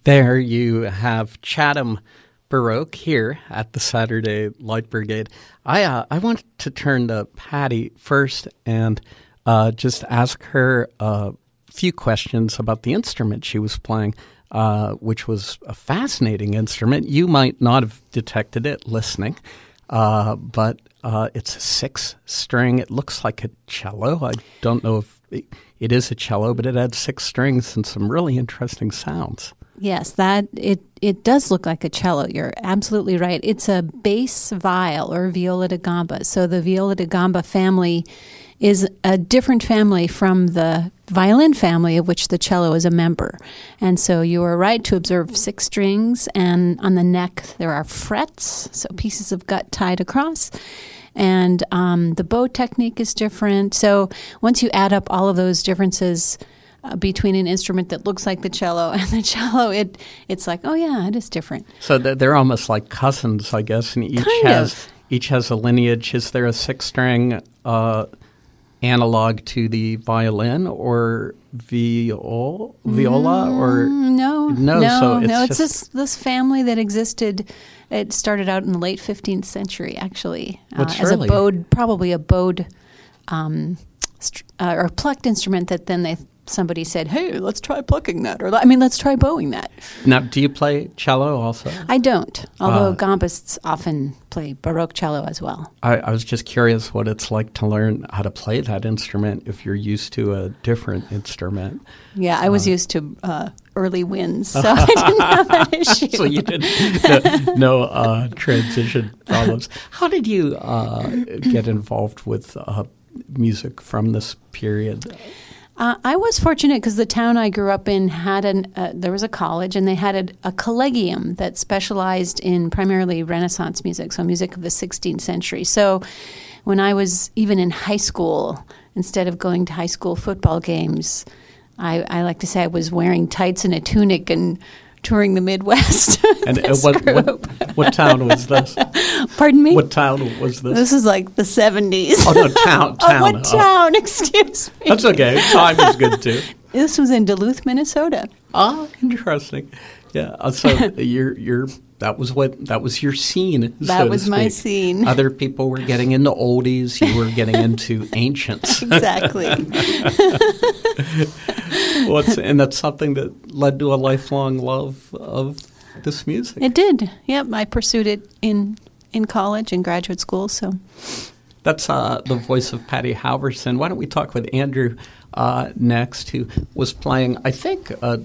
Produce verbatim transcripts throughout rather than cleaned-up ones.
There you have Chatham Baroque here at the Saturday Light Brigade. I uh, I wanted to turn to Patty first and uh, just ask her a few questions about the instrument she was playing, uh, which was a fascinating instrument. You might not have detected it listening, uh, but uh, it's a six-string. It looks like a cello. I don't know if it, it is a cello, but it had six strings and some really interesting sounds. Yes, that it it does look like a cello. You're absolutely right. It's a bass viol or viola da gamba. So the viola da gamba family is a different family from the violin family of which the cello is a member. And so you are right to observe six strings, and on the neck there are frets, so pieces of gut tied across. And um, the bow technique is different. So once you add up all of those differences Uh, between an instrument that looks like the cello and the cello, it it's like, oh yeah, it is different. So they're, they're almost like cousins, I guess, and each kind has of. each has a lineage. Is there a six-string uh, analog to the violin or viol viola or mm, no, no? No, so it's no, it's just, this this family that existed. It started out in the late fifteenth century, actually, uh, as surely- a bowed, probably a bowed um, st- uh, or plucked instrument that then they. Somebody said, hey, let's try plucking that. Or, I mean, let's try bowing that. Now, do you play cello also? I don't, although Uh, gambists often play Baroque cello as well. I, I was just curious what it's like to learn how to play that instrument if you're used to a different instrument. Yeah, I was uh, used to uh, early winds, so I didn't have that issue. So you didn't, no, no uh, transition problems. How did you uh, get involved with uh, music from this period? Uh, I was fortunate because the town I grew up in had an uh, there was a college, and they had a, a collegium that specialized in primarily Renaissance music, so music of the sixteenth century. So when I was even in high school, instead of going to high school football games, I, I like to say I was wearing tights and a tunic and touring the Midwest. And uh, what, what what town was this? Pardon me? What town was this? This is like the seventies. Oh, no, town. town. Oh, what town? Excuse me. That's okay. Time is good, too. This was in Duluth, Minnesota. Ah, interesting. Yeah. Uh, so you're you're that was what that was your scene. That so was to my speak. scene. Other people were getting into oldies. You were getting into ancients. Exactly. What's and that's something that led to a lifelong love of this music. It did. Yep, I pursued it in in college and graduate school. So that's uh, the voice of Patty Halverson. Why don't we talk with Andrew uh, next, who was playing, I think, uh,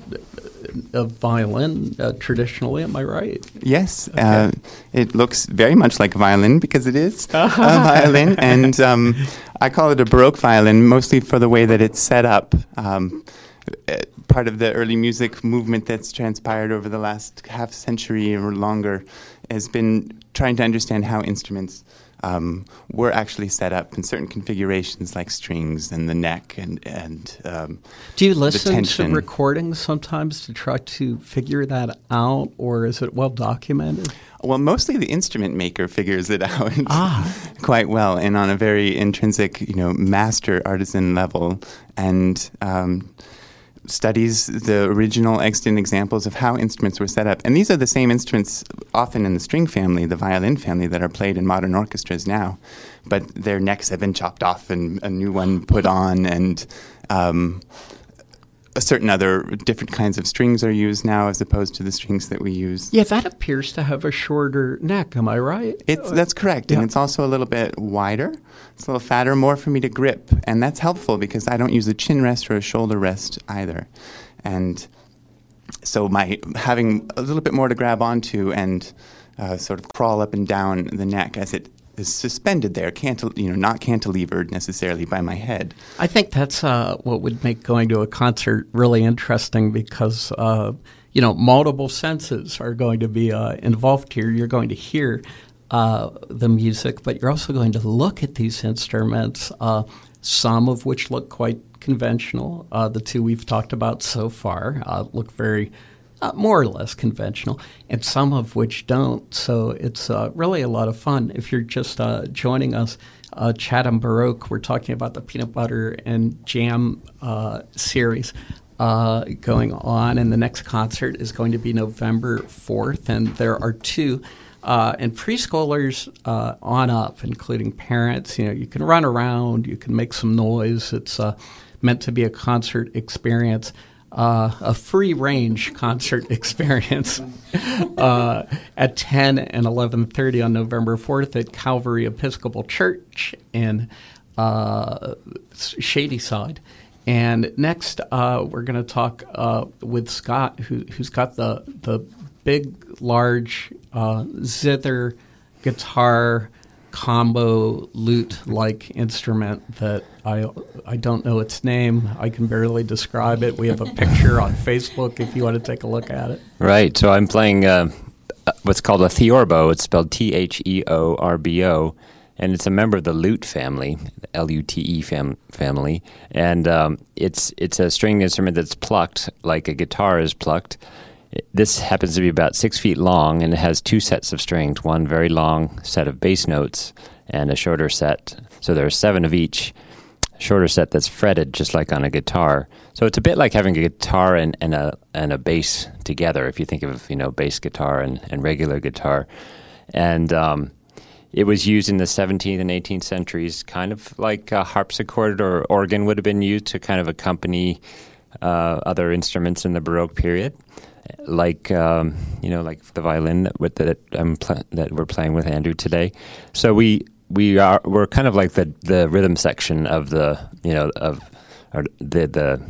a violin uh, traditionally. Am I right? Yes. Okay. Uh, it looks very much like a violin because it is a violin. And um, I call it a Baroque violin, mostly for the way that it's set up. Um, part of the early music movement that's transpired over the last half century or longer has been trying to understand how instruments um, were actually set up in certain configurations, like strings and the neck and and um, do you listen the to tension. recordings sometimes to try to figure that out, or is it well documented? Well, mostly the instrument maker figures it out ah. quite well, and on a very intrinsic, you know, master artisan level, and um, studies the original extant examples of how instruments were set up. And these are the same instruments often in the string family, the violin family, that are played in modern orchestras now. But their necks have been chopped off and a new one put on, and um, a certain other different kinds of strings are used now as opposed to the strings that we use. Yeah, that appears to have a shorter neck. Am I right? It's, that's correct. Yeah. And it's also a little bit wider. It's a little fatter, more for me to grip. And that's helpful because I don't use a chin rest or a shoulder rest either. And so my having a little bit more to grab onto and uh, sort of crawl up and down the neck as it is suspended there, cantil- you know, not cantilevered necessarily by my head. I think that's uh, what would make going to a concert really interesting because, uh, you know, multiple senses are going to be uh, involved here. You're going to hear uh, the music, but you're also going to look at these instruments, uh, some of which look quite conventional. Uh, the two we've talked about so far uh, look very Uh, more or less conventional, and some of which don't. So it's uh, really a lot of fun. If you're just uh, joining us, uh, Chatham Baroque, we're talking about the peanut butter and jam uh, series. uh, going on, and the next concert is going to be November fourth, and there are two. Uh, and preschoolers uh, on up, including parents, you know, you can run around, you can make some noise. It's uh, meant to be a concert experience, uh, a free-range concert experience uh, at ten and eleven thirty on November fourth at Calvary Episcopal Church in uh, Shadyside. And next, uh, we're going to talk uh, with Scott, who, who's got the the big, large uh, zither guitar combo lute-like instrument that I I don't know its name. I can barely describe it. We have a picture on Facebook if you want to take a look at it. Right. So I'm playing uh, what's called a theorbo. It's spelled T H E O R B O. And it's a member of the lute family, the L U T E fam- family, and um, it's it's a string instrument that's plucked like a guitar is plucked. It, this happens to be about six feet long, and it has two sets of strings, one very long set of bass notes and a shorter set. So there are seven of each, shorter set that's fretted just like on a guitar. So it's a bit like having a guitar and, and a and a bass together, if you think of, you know, bass guitar and, and regular guitar. And um it was used in the seventeenth and eighteenth centuries, kind of like a harpsichord or organ would have been used to kind of accompany uh, other instruments in the Baroque period, like um, you know, like the violin that, with, that, I'm pl- that we're playing with Andrew today. So we we are we're kind of like the, the rhythm section of the you know of or the the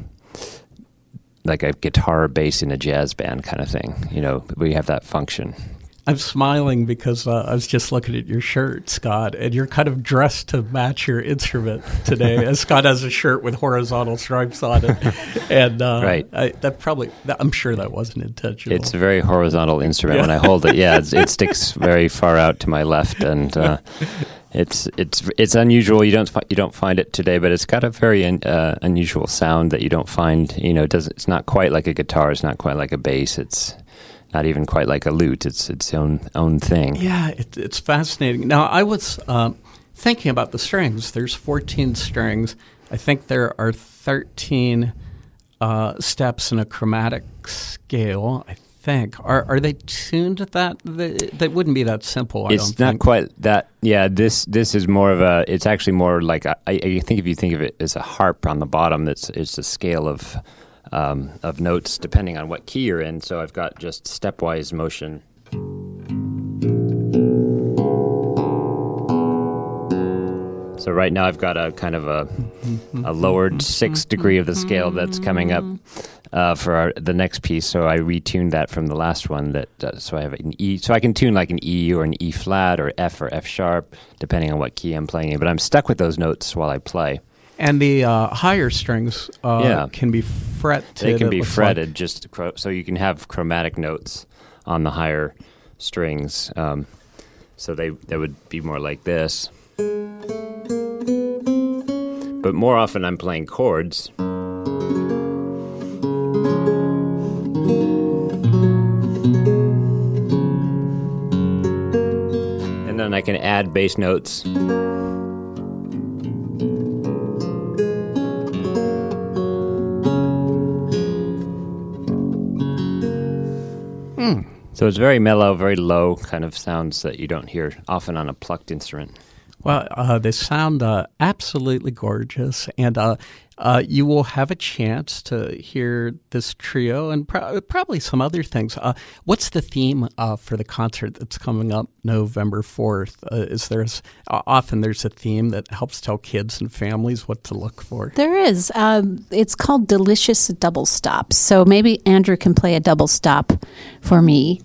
like a guitar bass in a jazz band kind of thing. You know, we have that function. I'm smiling because uh, I was just looking at your shirt, Scott, and you're kind of dressed to match your instrument today. As Scott has a shirt with horizontal stripes on it, and uh, right. I, that probably, I'm sure that wasn't intentional. It's a very horizontal instrument. Yeah. When I hold it, yeah, it's, it sticks very far out to my left, and uh, it's it's it's unusual. You don't fi- you don't find it today, but it's got a very un, uh, unusual sound that you don't find. You know, it doesn't. It's not quite like a guitar. It's not quite like a bass. It's not even quite like a lute. It's its own own thing. Yeah, it, it's fascinating. Now, I was um, thinking about the strings. There's fourteen strings. I think there are thirteen uh, steps in a chromatic scale, I think. Are are they tuned at that? They, they wouldn't be that simple, I It's don't not think. quite that. Yeah, this this is more of a. It's actually more like a, I, I think if you think of it as a harp on the bottom, that's it's a scale of. Um, of notes depending on what key you're in. So I've got just stepwise motion. So right now I've got a kind of a, a lowered sixth degree of the scale that's coming up uh, for our, the next piece. So I retuned that from the last one. That uh, so I have an E. So I can tune like an E or an E flat or F or F sharp depending on what key I'm playing in. But I'm stuck with those notes while I play. And the uh, higher strings uh, yeah. can be fretted. They can be fretted, like. just cro- so you can have chromatic notes on the higher strings. Um, so they, they would be more like this. But more often I'm playing chords. And then I can add bass notes. So it's very mellow, very low kind of sounds that you don't hear often on a plucked instrument. Well, uh, they sound uh, absolutely gorgeous, and uh, uh, you will have a chance to hear this trio and pro- probably some other things. Uh, what's the theme uh, for the concert that's coming up November fourth? Uh, is there uh, often there's a theme that helps tell kids and families what to look for? There is. Um, it's called Delicious Double Stops. So maybe Andrew can play a double stop for me.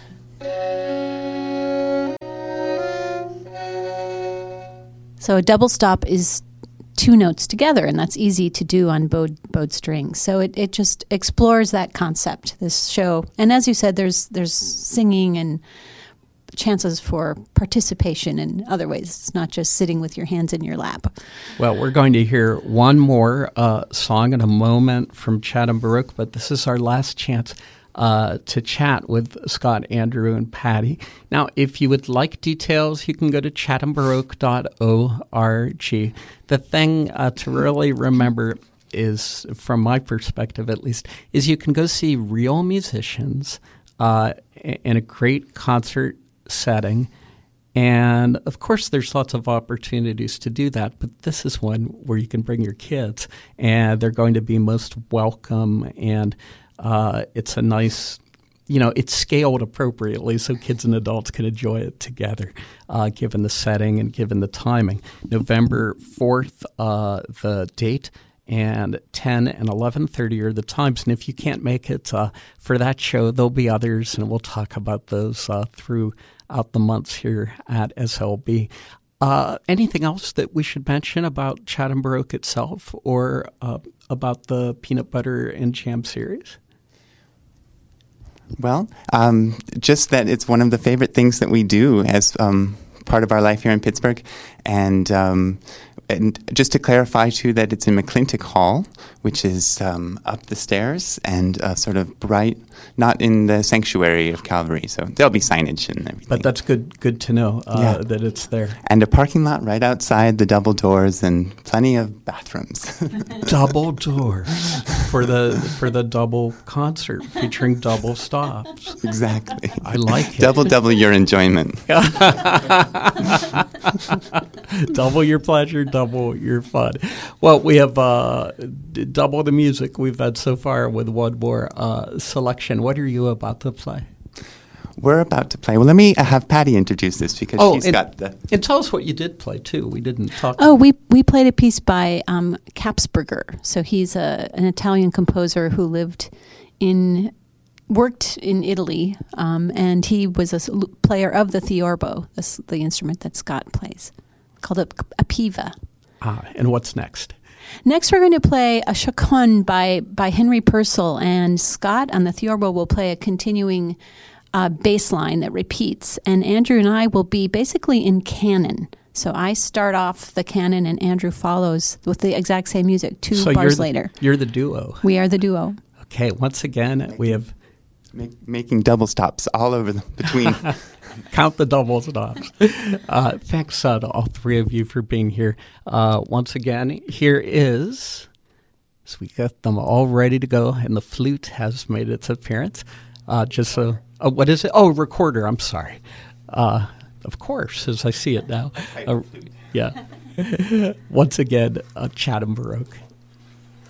So a double stop is two notes together, and that's easy to do on bowed, bowed strings. So it, it just explores that concept, this show. And as you said, there's there's singing and chances for participation in other ways. It's not just sitting with your hands in your lap. Well, we're going to hear one more uh, song in a moment from Chatham Baroque, but this is our last chance Uh, to chat with Scott, Andrew, and Patty. Now, if you would like details, you can go to chatham baroque dot org. The thing uh, to really remember is, from my perspective at least, is you can go see real musicians uh, in a great concert setting. And, of course, there's lots of opportunities to do that, but this is one where you can bring your kids, and they're going to be most welcome, and uh, it's a nice, you know, it's scaled appropriately so kids and adults can enjoy it together, uh, given the setting and given the timing. November fourth, uh, the date, and ten and eleven thirty are the times. And if you can't make it uh, for that show, there'll be others, and we'll talk about those uh, throughout the months here at S L B. Uh, anything else that we should mention about Chatham Baroque itself or uh, about the Peanut Butter and Jam series? Well, um, just that it's one of the favorite things that we do as um, part of our life here in Pittsburgh. And um, and just to clarify, too, that it's in McClintock Hall, which is um, up the stairs and uh, sort of bright, not in the sanctuary of Calvary. So there'll be signage and everything. But that's good good to know uh, yeah. that it's there. And a parking lot right outside the double doors and plenty of bathrooms. Double doors for the for the double concert featuring double stops. Exactly. I like it. Double, double your enjoyment. Double your pleasure, double your fun. Well, we have uh, d- double the music we've had so far with one more uh, selection. What are you about to play? We're about to play. Well, let me have Patty introduce this because oh, she's and, got the... And tell us what you did play, too. We didn't talk Oh, we we played a piece by um, Kapsberger. So he's a, an Italian composer who lived in... worked in Italy, um, and he was a s- player of the theorbo, the, the instrument that Scott plays, called a, a piva. Ah, and what's next? Next, we're going to play a chaconne by, by Henry Purcell, and Scott on the theorbo will play a continuing uh, bass line that repeats, and Andrew and I will be basically in canon. So I start off the canon, and Andrew follows with the exact same music two so bars you're the, later. You're the duo. We are the duo. Okay, once again, we have... Make, making double stops all over the, between... Count the double stops. Uh, thanks uh, to all three of you for being here. Uh, once again, here is, so we got them all ready to go, and the flute has made its appearance. Uh, just so, uh, what is it? Oh, recorder, I'm sorry. Uh, of course, as I see it now. Uh, yeah. Once again, uh, Chatham Baroque.